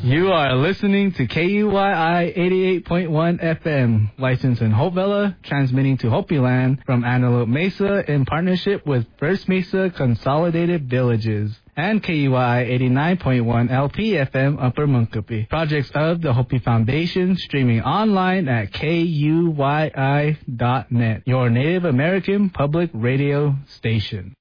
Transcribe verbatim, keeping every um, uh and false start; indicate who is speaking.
Speaker 1: You are listening to K U Y I eighty-eight point one F M, licensed in Hopevilla, transmitting to Hopi Land from Antelope Mesa in partnership with First Mesa Consolidated Villages, and K U Y I eighty-nine point one L P F M Upper Munkapi. Projects of the Hopi Foundation, streaming online at K U Y I dot net, your Native American public radio station.